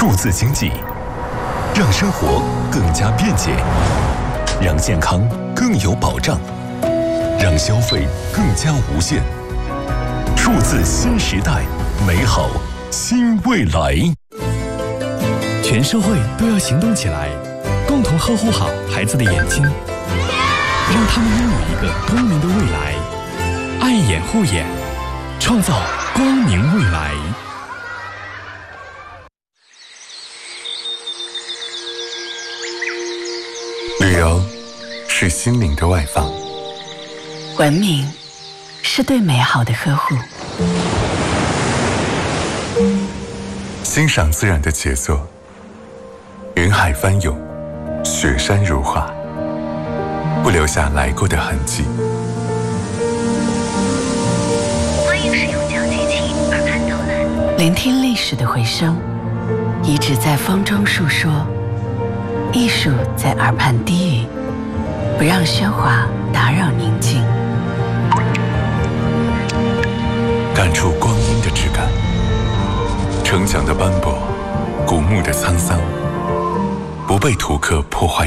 数字经济，让生活更加便捷，让健康更有保障，让消费更加无限。数字新时代，美好新未来。 全社会都要行动起来，共同呵护好孩子的眼睛，让他们拥有一个光明的未来。爱眼护眼，创造光明未来。 旅游是心灵的外放， 文明是对美好的呵护， 欣赏自然的杰作，云海翻涌，雪山如画，不留下来过的痕迹。 欢迎使用脚机器耳畔导览， 聆听历史的回声，遗址在风中述说，艺术在耳畔低语，不让喧哗打扰宁静。 感触光阴的质感，城墙的斑驳，古木的沧桑，不被图刻破坏